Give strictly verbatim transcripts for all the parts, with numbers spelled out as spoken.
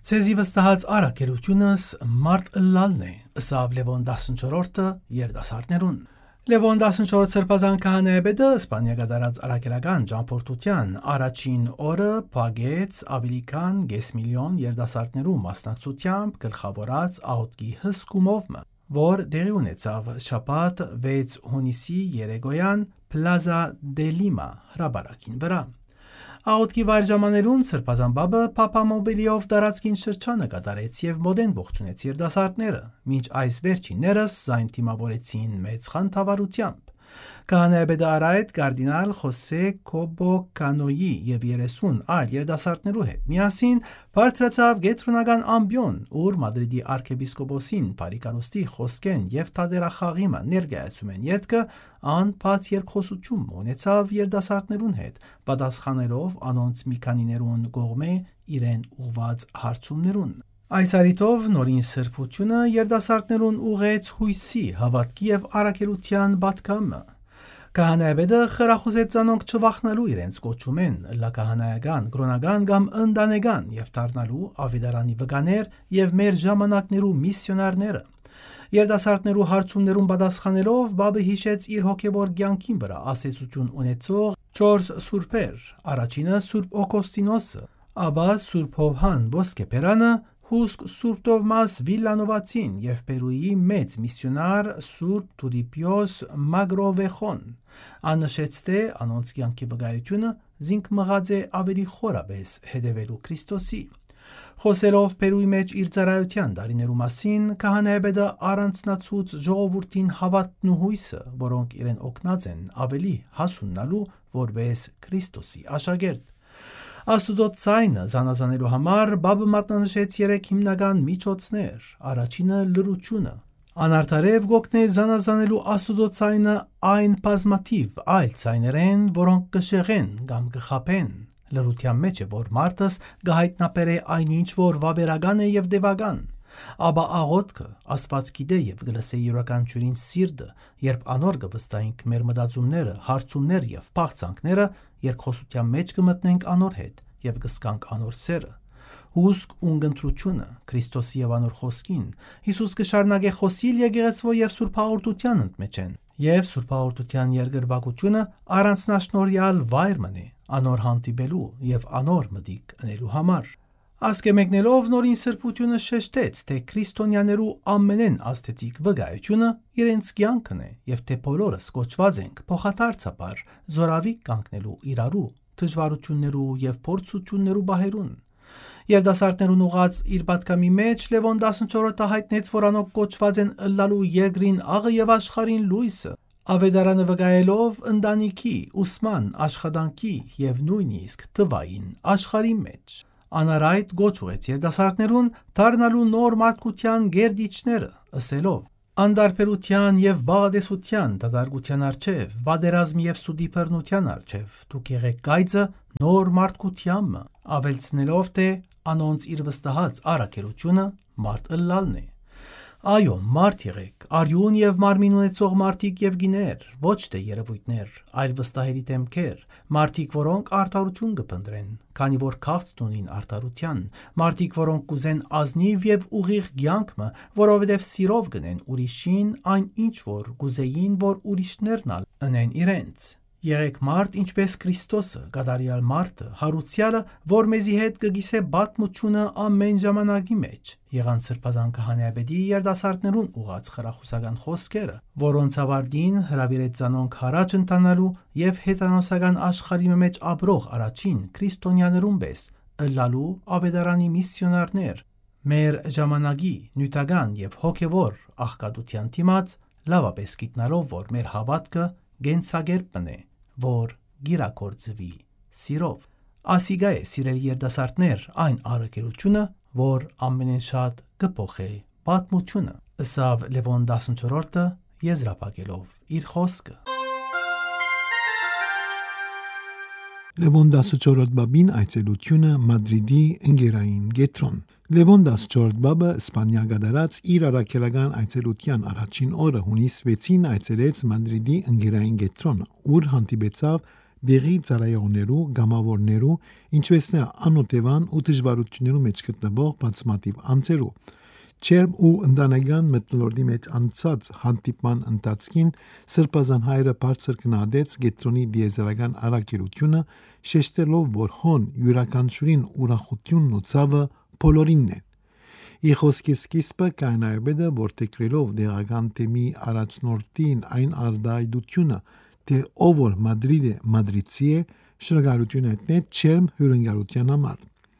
Ցեզի վստահած առաքելությունս մարտ ըլլալն է, ըսավ Լևոն տասնչորրորդը երդասարտներուն։ Լևոն տասնչորրորդ սրբազան քահանայապետը Իսպանիա գդարած առաքելական ճամփորդության առաջին օրը փագեց ավելի քան կես միլիոն երդասարտներու մասնակցությամբ գլխավորած աղոթքի հսկումով, որ դեղի ունեցավ շաբաթ վեց հունիսի երեկոյան Plaza de Lima հրաբարակին վրա։ Աղոթքի վայր ժամաներուն սրբազան բաբը փափամոբիլիով դարածքին շրջանը կատարեց եւ մոդեն ողջունեց երդասարտները, մինչ այս վերջիններս զայն թիմավորեցին մեծ խանդավառությամբ։ Քահանայապետը արայդ կարդինալ Խոսե Կոբո Կանոյի եւ երեսուն այլ երդասարտներու հետ միասին բարձրացավ գետրոնական ամբիոն, ուր Մադրիդի arczepiskopոսին Փարիկարոստի խոսքեն եւ Թադերախաղիմը ներկայացում են յետքը անփած երկխոսություն ունեցավ երդասարտներուն հետ, պատասխանելով անոնց մի քանիներուն կողմէ իրեն ուղված հարցումներուն։ Այս արիտով նորին սրբությունը երդասարտներուն ուղեց հույսի, հավատքի եւ առաքելության բատկամը։ Քահանայապետը խրախուսեց անոնք չվախնալու իրենց կոչումեն լակահանայական, գրոնական կամ ընդանեկան եւ դառնալու ավետարանի վկաներ եւ մեր ժամանակներու միսիոնարները։ Երդասարտներու հարցումներուն պատասխանելով բաբը հիշեց իր հոգեվոր կյանքին վրա ասեցություն ունեցող չորս սուրբեր, առաջինը Սուրբ Օգոստինոսը, ապա Սուրբ Հովհան Ոսկեփերանը, Հուսկ Սուրբ Տովմաս Վիլանովացին եւ Պերուի մեծ միսիոնար Սուրբ Տուրիպիոս Մագրովեխոն, աննշեց թե անոնց կյանքի վկայությունը զինք մղած է ավելի խորաբես հետևելու Քրիստոսի։ Խոսելով Պերուի մեջ իր ծառայության դարիներու մասին, քահանայապետը առանձնացուց ժողովրդին հավատն ու հույսը, որոնք իրեն օգնած են ավելի հասուննալու որպես Քրիստոսի աշակերտ։ Աստուծո ցայնը զանազանելու համար բաբը մատնանշեց երեք հիմնական միջոցներ։ Առաջինը լրությունը։ Անարդարև գոգնե զանազանելու Աստուծո ցայնը այն բազմաթիվ այլ ցայներեն, որոնք կշեղեն կամ կխապեն։ Լրության մեջ է, որ մարդս կհայտնաբերե այնինչ, որ վավերական է եւ դեվական։ Աբա աղոթքը Աստված գիտե եւ գլսե յուրաքանչյուրին սիրտը, երբ անոր կվստահենք մեր մտածումները, հարցումներ եւ փախցանքները, երկխոսության մեջ կմտնենք անոր հետ եւ կսկանք անոր սերը։ Հուսք ունգընտրությունը Քրիստոսի եւ անոր խոսքին Հիսուս կշարունակե խոսիլ եկեղեցվո եւ Սուրբ Հաղորդության ընդմեջեն, եւ Սուրբ Հաղորդության երկրպագությունը առանձնաշնորհյալ վայր մնե անոր հանդիպելու եւ անոր մտիկ ընելու համար։ Ասկե մեկնելով նորին սրբությունը շեշտեց, թե քրիստոնյաներու ամենեն աստեցիկ վկայությունը իրենց կյանքն է եւ թե բոլորս կոչված ենք փոխադարձաբար զորավի կանգնելու իրարու, դժվարություններու եւ փորձություններու բահերուն։ Երդասարտներուն ուղած իր պատկամի մեջ Լևոն տասնչորրորդը հայտնեց, որ անոնք կոչված են ըլլալու երկրին աղը եւ աշխարհին լույսը, ավետարանը վկայելով ընտանիքի, ուսման, աշխատանքի եւ նույնիսկ տվային աշխարհի մեջ։ Անարայտ գոչուեց երդասարտներուն դառնալու նոր մարդկության գերդիչները, ըսելով. Անդարբերության եւ բաղադեսության դատարկության արչեւ, բادرազմի եւ սուդի բռնության արչեւ, դուք եղեք գայծը նոր մարդկությամը, ավելցնելով թե անոնց իր վստահած առաքելությունը մարդ ըլլալն է։ Այո, մարդ եղեք, արյուն եւ մարմին ունեցող մարդիկ եւ գիներ, ոչ թե երևույթներ, այլ վստահելի դեմքեր, մարդիկ, որոնք արդարություն կփնտրեն, քանի որ քաղցն ունին արդարության, մարդիկ, որոնք կուզեն ազնիվ եւ ուղիղ կյանքը, որովհետեւ սիրով գնեն ուրիշին այն ինչ որ կուզեին, որ ուրիշներն ալ ընեն իրենց։ Եղեք մարդ ինչպես Քրիստոսը, գադարյալ մարդը, հարուցյալը, որ մեզի հետ կգիսե բատմությունը ամեն ժամանակի մեջ։ Եղան սրբազան քահանայապետի երդասարտներուն ուղած խրախուսական խոսքերը, որոնց ավարտին հրավիրեց անոնք հարաճ ընթանալու եւ հետանոսական աշխարհի մեջ ապրող առաջին քրիստոնյաներուն պես ըլլալու ավետարանի միսիոնարներ, մեր ժամանակի նյութական եւ հոգեվոր աղքատության դիմաց լավապես գիտնալով, որ մեր հավատքը գենցագերբն է, որ գիրակորձվի սիրով։ Ասիգա է սիրել երդասարտներ այն առաքելությունը, որ ամենեն շատ կփոխե պատմությունը, ըսավ Լևոն տասնչորրորդը եզրափակելով իր խոսքը։ Լևոն տասնչորրորդ բաբին այցելությունը Մադրիդի ընկերային գետրոն։ Լևոն տասնչորրորդ բաբը Իսպանիա գդարած իր առաքելական այցելության առաջին օրը հունիս վեցին այցելեց Մադրիդի ընկերային գետրոնը, ուր հանդիպեցավ դեղի ծառայողներու, գամավորներու, ինչպես նաև անօթևան ու դժվարություններու մեջ գտնվող բացմատիվ անձերու։ Չերմ ու ընտանեկան մթնոլորտի մեջ անցած հանդիպման ընթացքին Սրբազան հայրը բարձր գնահատեց Գետրոնի դիեզերական առաքելությունը, շեշտելով, որ հոն յուրաքանչյուրին ուրախությունն ու ցավը բոլորինն է։ Իր խոսքի սկիզբը կայնայաբեդը որդեգրելով դեղական թեմի առաջնորդին այն արդայդությունը, թե ով որ Մադրիդ է, Մադրիդցի է, շնորհակալություն հայտնեց չերմ հյուրընկալության համար։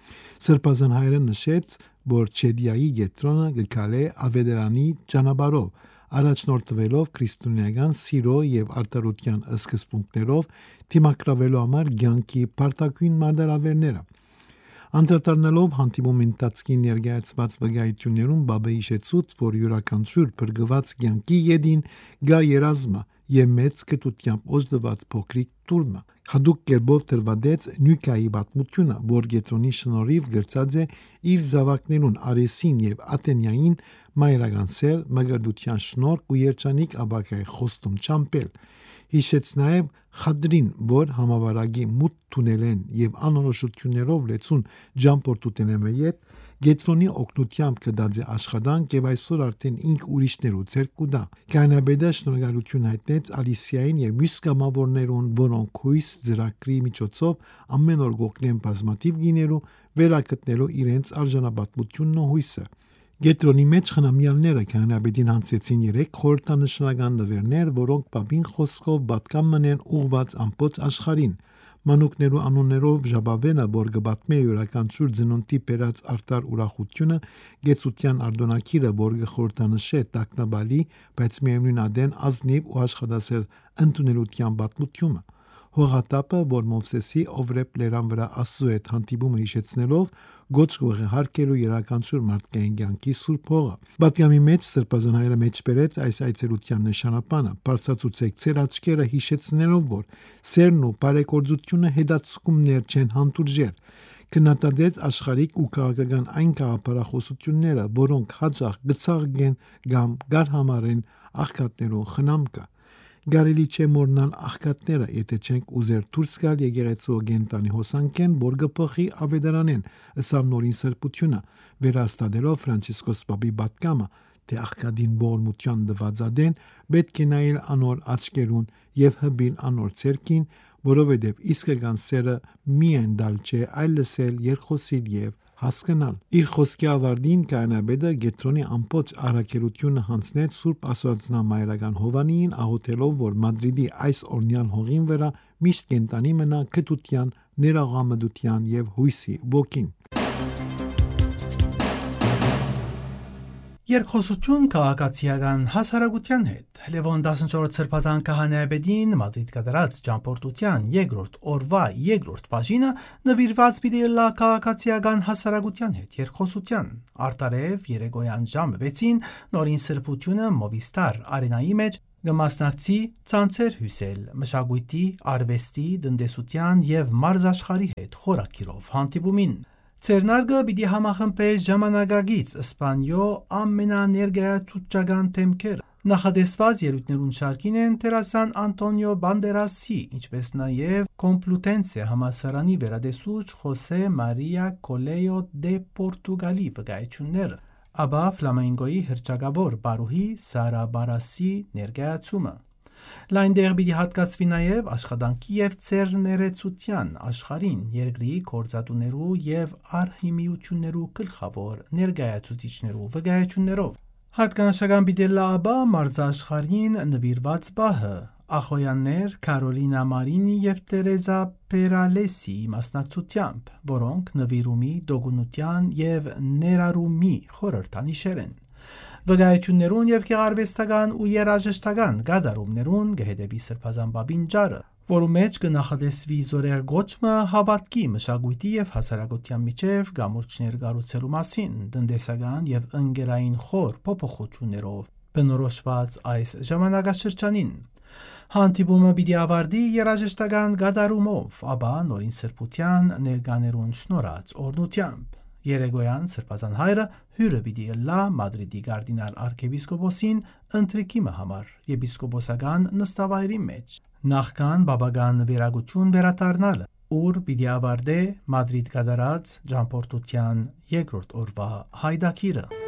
Սրբազան հայրը նշեց, որ Չեդիայի Գետրոնը գկալե ավետարանի ճանապարհով, առաջնորդվելով քրիստոնեական սիրո եւ արտարության սկզբունքներով դիմակրավելու համար ցանկի պարտակույն մարտահրավերները։ Անդրադառնալով հանդիպումի ընթացքին ներկայացված վկայություններում Բաբը հիշեցուց, որ յուրաքանչյուր փրկված ցանկի յետին գա երազմը եւ մեծ կտությամբ օժտված փոքրիկ տուրմը։ Հadouk կերպով տրվադեց նյութայի պատմությունը, որ Գետրոնի շնորհիվ գրծած է իր զավակներուն Արեսին եւ Աթենիային մայրական սեր, մգրդության շնորհ ու երջանիկ աբակայի խոստում չամպել։ Հիշեց նաև Խադրին, որ համավարակի մութ թունելեն եւ անորոշություններով լեցուն ջամփորդուտենեմը յետ Գետրոնի օգնությամբ կդարձի աշխատանք եւ այսօր արդեն ինք ուրիշներու ձեռք կուտա։ Կանաբեդը շնորհակալություն հայտնեց Ալիսիային եւ մյուս կամավորներուն, որոնք հույս ծրագրի միջոցով ամեն օր գողնեն բազմաթիվ գիներու վերակտնելու իրենց արժանապատվությունն ու հույսը։ Գետրոնի մեջ խնամյալները կանաբեդին հանցեցին երեք խորհրդանշական նվերներ, որոնք Բաբին խոսքով պատկան մնեն ուղված ամբողջ աշխարհին։ Մանուկներու անուններով ժաբավենը, որ գբատմե յուրաքանչյուր ծնունդի բերած արտար ուրախությունը, գեցության արտոնակիրը, որ գխորհրդանշե տակնաբալի, բայց միևնույն ադեն ազնիվ ու աշխատասեր ընդունելության պատմությունը։ Հողատապը, որ Մովսեսի Օվրեփ լերան վրա Աստծո հետ հանդիպումը հիշեցնելով գոչ հարկելու յուրաքանչյուր մարդկային կյանքի սուրբ հողը։ Պատգամի մեջ Սրբազան հայրը մեջբերեց այս այցելության նշանապանը, բարձրացուցեք ձեր աչքերը հիշեցնելով, որ սերն ու բարեգործությունը հետացկումներ չեն հանդուրժեր։ Կնատադեց աշխարհիկ ու քաղաքական այն գաղափարախոսությունները, որոնք հաճախ գծաղգեն կամ գարհամարեն աղքատներու խնամքը։ Գարելի չէ մոռնալ աղքատները, եթե չենք ուզեր դուրս գալ եկեղեցու գենտանի հոսանքեն, որ գփոխի ավետարանեն ըստ նորին սրբությունը, վերահաստատելով Ֆրանցիսկոս Պապի պատգամը, թե աղքատին ողորմության դվածադեն պետք է նայել անոր աչքերուն եւ հբին անոր ցերքին, որովհետեւ իսկական սերը միայն դալ չէ, այլ լսել, երկխոսիլ եւ հասկանալ։ Իր խոսքի ավարտին կանաբեդը Գետրոնի ամբողջ առաքելությունը հանձնեց Սուրբ Աստվածնամայրական Հովանին, աղոթելով, որ Մադրիդի այս օրնյալ հողին վրա միշտ կենտանի մնա քտության, ներաղամդության եւ հույսի ոգին։ Երկխոսություն քաղաքացիական հասարակության հետ Լևոն տասնչորրորդ Սրբազան քահանայապետին Մադրիդ կատարած ճամփորդության երկրորդ օրվա երկրորդ բաժինը նվիրված պիտի լա քաղաքացիական հասարակության հետ երկխոսության արտարև երեկոյան ժամը վեցին նորին սրբությունը Մովիստար արենայի մեջ գմասնակցի ցանցեր հյուսել մշակույթի, արվեստի, տնտեսության եւ մարզաշխարհի հետ խորակիրով հանդիպումին Ցերնարգը պիտի համախմբես ժամանակագից Իսպանիո ամենաներգայացուցչական թեմքերը նախադեсված ելույթներուն շարքին են դերասան Անտոնիո Բանդերասի, ինչպես նաև Կոմպլուտենսե համալսարանի վերադեսուչ Խոսե Մարիա Կոլեյո դե Պորտուգալի վկայությունները, ապա ֆլամենգոյի հռչակավոր բարուհի Սարա Բարասի ներկայացումը։ Լայն դեր պիտի հատկացվի նաև աշխատանքի եւ ցերներեցության աշխարհին երկրի կորզատուներու եւ արհիմիություններու գլխավոր ներկայացուցիչներու վկայություններով։ Հատկանշական պիտի լա ապա մարզաշխարհին նվիրված բահը Ախոյաններ Կարոլինա Մարինի եւ Տերեզա Պերալեսի մասնակցությամբ, որոնք նվիրումի, դոգունության եւ ներառումի խորհրդանիշեր են։ Վկայություններուն եւ գեղարվեստական ու երաժշտական գադարումներուն գհետեւի Սրբազան Բաբին ջարը, որու մեջ կնախադեсվի զորեղ գոչմը հավատքի, մշակույթի եւ հասարակության միջև գամուրջներ կառուցելու մասին, տնտեսական եւ ընկերային խոր փոփոխություններով բնորոշված այս ժամանակաշրջանին։ Հանդիպումը պիտի ավարտի երաժշտական գադարումով, ապա նորին սրբության ներկաներուն շնորհած օրնությամբ։ Երեգոյան սրբազան հայրը հյուրը պիտի ըլլա Մադրիդի կարդինալ արքեպիսկոպոսին ընտրիքի համար եպիսկոպոսական նստավայրի մեջ նախքան բաբական վերագություն վերադառնալը, ուր պիտի ավարտե Մադրիդ կատարած ճամփորդության երկրորդ օրվա հայդակիրը։